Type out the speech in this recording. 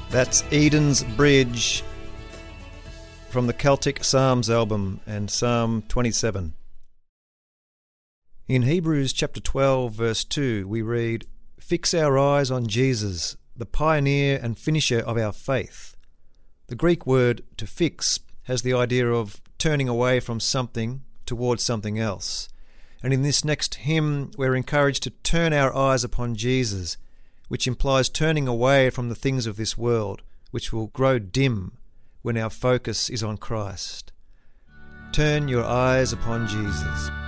That's Eden's Bridge from the Celtic Psalms album and Psalm 27. In Hebrews chapter 12 verse 2 we read, "Fix our eyes on Jesus, the pioneer and finisher of our faith." The Greek word to fix has the idea of turning away from something towards something else. And in this next hymn we're encouraged to turn our eyes upon Jesus, which implies turning away from the things of this world, which will grow dim when our focus is on Christ. Turn your eyes upon Jesus.